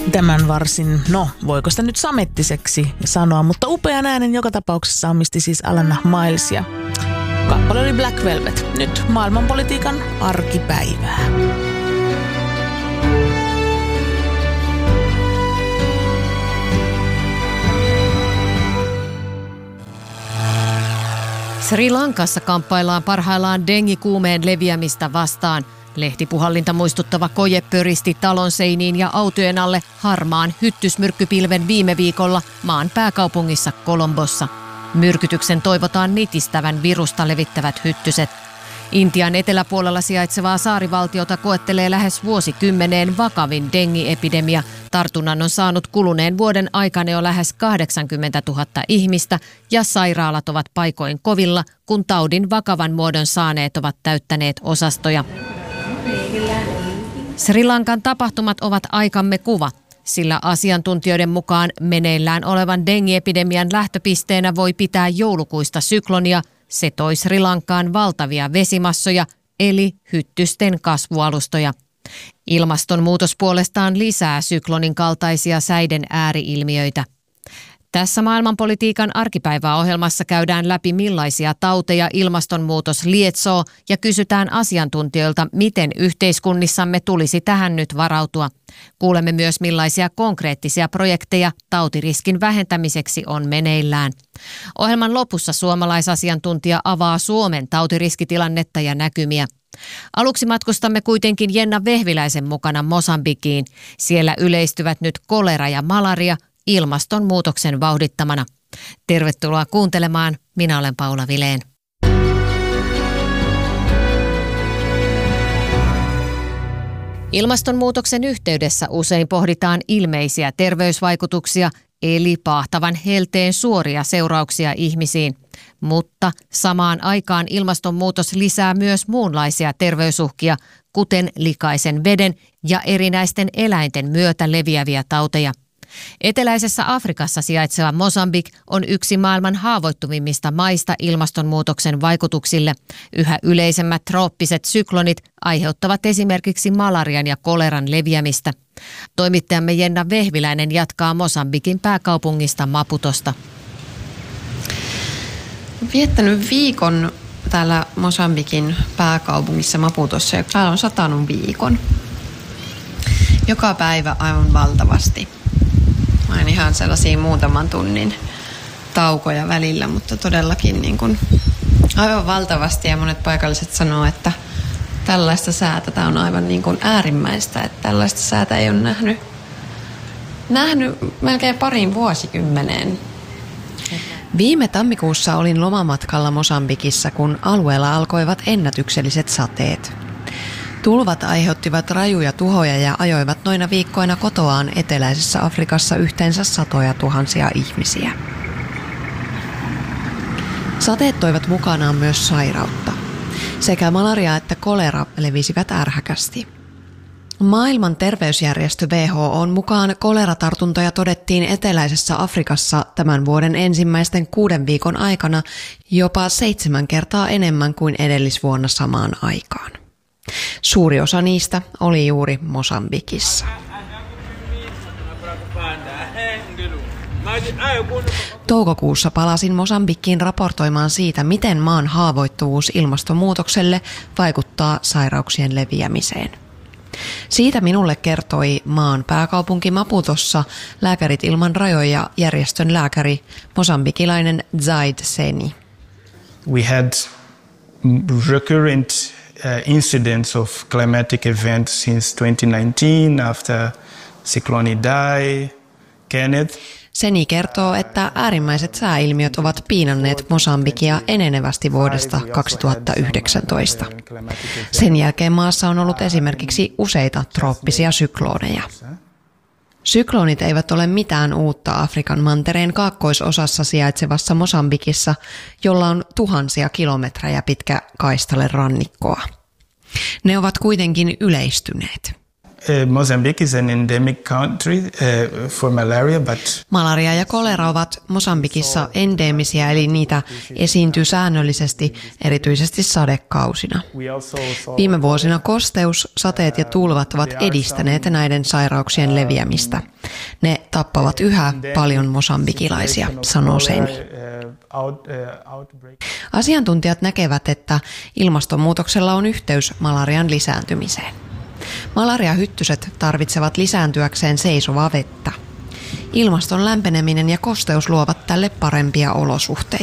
Tämän varsin, voiko sitä nyt samettiseksi sanoa, mutta upean äänen joka tapauksessa omisti siis Alana Miles ja kappale oli Black Velvet. Nyt maailmanpolitiikan arkipäivää. Sri Lankassa kamppaillaan parhaillaan dengikuumeen leviämistä vastaan. Lehtipuhallinta muistuttava koje pöristi talon seiniin ja autojen alle harmaan hyttysmyrkkypilven viime viikolla maan pääkaupungissa Colombossa. Myrkytyksen toivotaan nitistävän virusta levittävät hyttyset. Intian eteläpuolella sijaitsevaa saarivaltiota koettelee lähes vuosikymmeneen vakavin dengiepidemia. Tartunnan on saanut kuluneen vuoden aikana jo lähes 80 000 ihmistä ja sairaalat ovat paikoin kovilla, kun taudin vakavan muodon saaneet ovat täyttäneet osastoja. Sri Lankan tapahtumat ovat aikamme kuva, sillä asiantuntijoiden mukaan meneillään olevan dengiepidemian lähtöpisteenä voi pitää joulukuista syklonia. Se toi Sri Lankaan valtavia vesimassoja, eli hyttysten kasvualustoja. Ilmastonmuutos puolestaan lisää syklonin kaltaisia säiden ääriilmiöitä. Tässä maailmanpolitiikan arkipäiväohjelmassa käydään läpi millaisia tauteja ilmastonmuutos lietsoo ja kysytään asiantuntijoilta, miten yhteiskunnissamme tulisi tähän nyt varautua. Kuulemme myös millaisia konkreettisia projekteja tautiriskin vähentämiseksi on meneillään. Ohjelman lopussa suomalaisasiantuntija avaa Suomen tautiriskitilannetta ja näkymiä. Aluksi matkustamme kuitenkin Jenna Vehviläisen mukana Mosambikiin. Siellä yleistyvät nyt kolera ja malaria ilmastonmuutoksen vauhdittamana. Tervetuloa kuuntelemaan. Minä olen Paula Vileen. Ilmastonmuutoksen yhteydessä usein pohditaan ilmeisiä terveysvaikutuksia, eli paahtavan helteen suoria seurauksia ihmisiin. Mutta samaan aikaan ilmastonmuutos lisää myös muunlaisia terveysuhkia, kuten likaisen veden ja erinäisten eläinten myötä leviäviä tauteja. Eteläisessä Afrikassa sijaitseva Mosambik on yksi maailman haavoittuvimmista maista ilmastonmuutoksen vaikutuksille. Yhä yleisemmät trooppiset syklonit aiheuttavat esimerkiksi malarian ja koleran leviämistä. Toimittajamme Jenna Vehviläinen jatkaa Mosambikin pääkaupungista Maputosta. Viettänyt viikon täällä Mosambikin pääkaupungissa Maputossa ja täällä on satanut viikon. Joka päivä aivan valtavasti. Mä en ihan sellaisia muutaman tunnin taukoja välillä, mutta todellakin niin kuin aivan valtavasti ja monet paikalliset sanoo, että tällaista säätä, tämä on aivan niin kuin äärimmäistä, että tällaista säätä ei ole nähnyt melkein pariin vuosikymmeneen. Viime tammikuussa olin lomamatkalla Mosambikissa, kun alueella alkoivat ennätykselliset sateet. Tulvat aiheuttivat rajuja tuhoja ja ajoivat noina viikkoina kotoaan eteläisessä Afrikassa yhteensä satoja tuhansia ihmisiä. Sateet toivat mukanaan myös sairautta. Sekä malaria että kolera levisivät ärhäkästi. Maailman terveysjärjestö WHO:n mukaan koleratartuntoja todettiin eteläisessä Afrikassa tämän vuoden ensimmäisten 6 viikon aikana jopa 7 kertaa enemmän kuin edellisvuonna samaan aikaan. Suuri osa niistä oli juuri Mosambikissa. Toukokuussa palasin Mosambikkiin raportoimaan siitä, miten maan haavoittuvuus ilmastonmuutokselle vaikuttaa sairauksien leviämiseen. Siitä minulle kertoi maan pääkaupunki Maputossa Lääkärit ilman rajoja järjestön lääkäri, mosambikilainen Zaid Seni. We had recurrent incidents of climatic events since 2019 after Cyclone Idai, Kenneth. Seni kertoo, että äärimmäiset sääilmiöt ovat piinanneet Mosambikia enenevästi vuodesta 2019. Sen jälkeen maassa on ollut esimerkiksi useita trooppisia sykloneja. Syklonit eivät ole mitään uutta Afrikan mantereen kaakkoisosassa sijaitsevassa Mosambikissa, jolla on tuhansia kilometrejä pitkä kaistale rannikkoa. Ne ovat kuitenkin yleistyneet. Mozambique is an endemic country for malaria, but Malaria ja kolera ovat Mosambikissa endeemisiä, eli niitä esiintyy säännöllisesti, erityisesti sadekausina. Viime vuosina kosteus, sateet ja tulvat ovat edistäneet näiden sairauksien leviämistä. Ne tappavat yhä paljon mosambikilaisia, sanoo Seni. Asiantuntijat näkevät, että ilmastonmuutoksella on yhteys malarian lisääntymiseen. Malariahyttyset tarvitsevat lisääntyäkseen seisovaa vettä. Ilmaston lämpeneminen ja kosteus luovat tälle parempia olosuhteita.